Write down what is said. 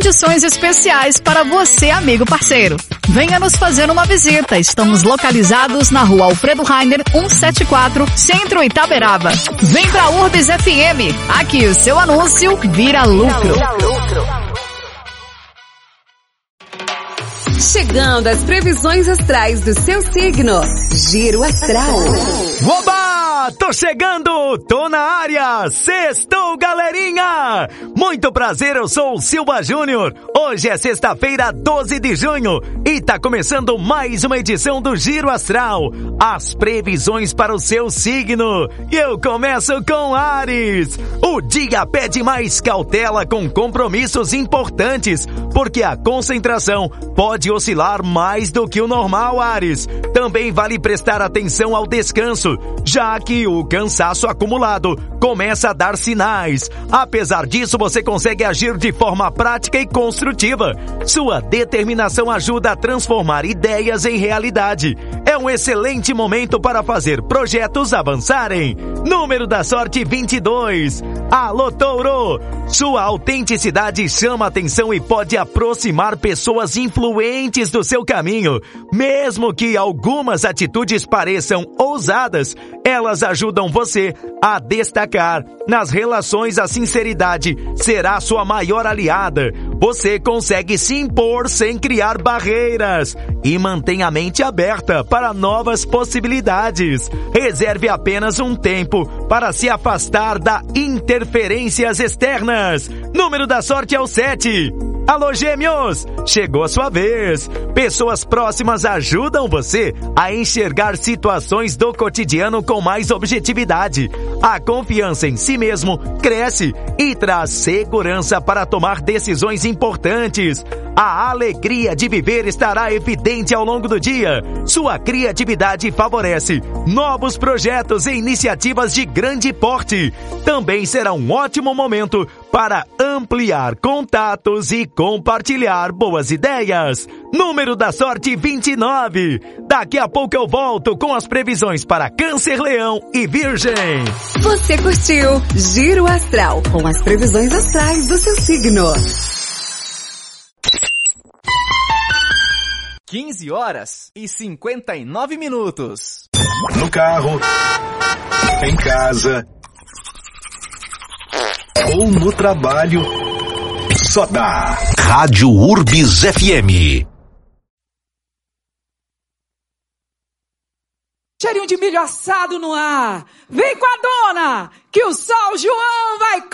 condições especiais para você, amigo parceiro. Venha nos fazer uma visita. Estamos localizados na Rua Alfredo Rainer, 174, Centro Itaberaba. Vem pra Urbis FM. Aqui o seu anúncio vira lucro. Chegando às previsões astrais do seu signo. Giro Astral. Oba! Tô chegando! Tô na área! Sextou, galerinha! Muito prazer, eu sou o Silva Júnior. Hoje é sexta-feira, 12 de junho e tá começando mais uma edição do Giro Astral. As previsões para o seu signo. E eu começo com Áries. O dia pede mais cautela com compromissos importantes, porque a concentração pode oscilar mais do que o normal, Áries. Também vale prestar atenção ao descanso, já que o cansaço acumulado começa a dar sinais. Apesar disso, você consegue agir de forma prática e construtiva. Sua determinação ajuda a transformar ideias em realidade. É um excelente momento para fazer projetos avançarem. Número da sorte 22. Alô, Touro! Sua autenticidade chama atenção e pode aproximar pessoas influentes do seu caminho. Mesmo que algumas atitudes pareçam ousadas, elas ajudam você a destacar. Nas relações, a sinceridade será sua maior aliada. Você consegue se impor sem criar barreiras e mantém a mente aberta para novas possibilidades. Reserve apenas um tempo para se afastar das interferências externas. Número da sorte é o 7. Alô, Gêmeos! Chegou a sua vez. Pessoas próximas ajudam você a enxergar situações do cotidiano com mais objetividade. A confiança em si mesmo cresce e traz segurança para tomar decisões importantes. A alegria de viver estará evidente ao longo do dia. Sua criatividade favorece novos projetos e iniciativas de grande porte. Também será um ótimo momento para ampliar contatos e compartilhar boas ideias. Número da sorte 29. Daqui a pouco eu volto com as previsões para Câncer, Leão e Virgem. Você curtiu Giro Astral com as previsões astrais do seu signo. 15h59. No carro, em casa ou no trabalho, só dá Rádio Urbis FM. Cheirinho de milho assado no ar. Vem com a dona, que o São João vai